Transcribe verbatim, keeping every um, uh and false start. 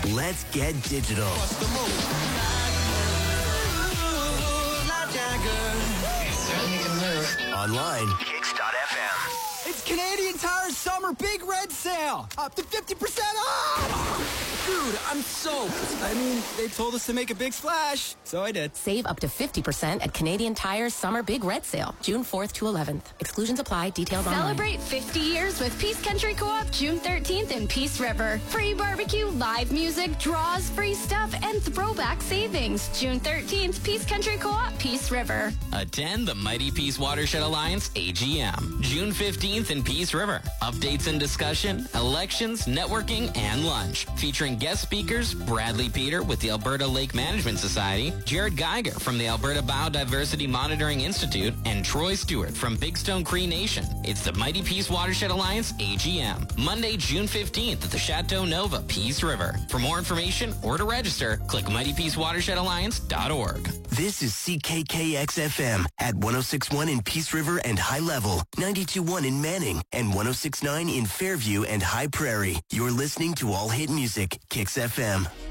Let's get digital. Online. Kicks dot f m. It's Canadian Tire's Summer Big Red Sale. Up to fifty percent off. Dude, I'm soaked. I mean, they told us to make a big splash, so I did. Save up to fifty percent at Canadian Tire's Summer Big Red Sale, June fourth to eleventh. Exclusions apply. Details online. Celebrate fifty years with Peace Country Co-op June thirteenth in Peace River. Free barbecue, live music, draws, free stuff, and throwback savings. June thirteenth, Peace Country Co-op Peace River. Attend the Mighty Peace Watershed Alliance A G M, June fifteenth in Peace River. Updates and discussion, elections, networking, and lunch. Featuring guest speakers, Bradley Peter with the Alberta Lake Management Society, Jared Geiger from the Alberta Biodiversity Monitoring Institute, and Troy Stewart from Big Stone Cree Nation. It's the Mighty Peace Watershed Alliance A G M, Monday, June fifteenth at the Chateau Nova, Peace River. For more information or to register, click mighty peace watershed alliance dot org. This is C K K X F M at one oh six point one in Peace River and High Level, ninety-two point one in Manning, and one oh six point nine in Fairview and High Prairie. You're listening to All Hit Music, Kicks F M.